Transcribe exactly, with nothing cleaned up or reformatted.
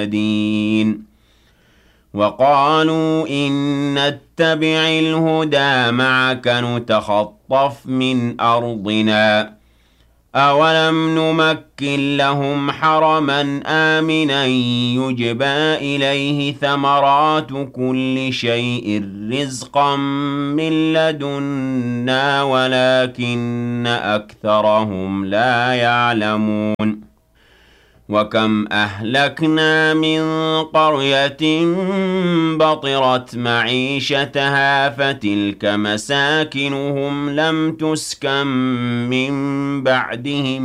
مهتدين وقالوا إن نتبع الهدى معك نتخطف من أرضنا أولم نمكن لهم حرما آمنا يجبى إليه ثمرات كل شيء رزقا من لدنا ولكن أكثرهم لا يعلمون وكم أهلكنا من قرية بطرت معيشتها فتلك مساكنهم لم تسكن من بعدهم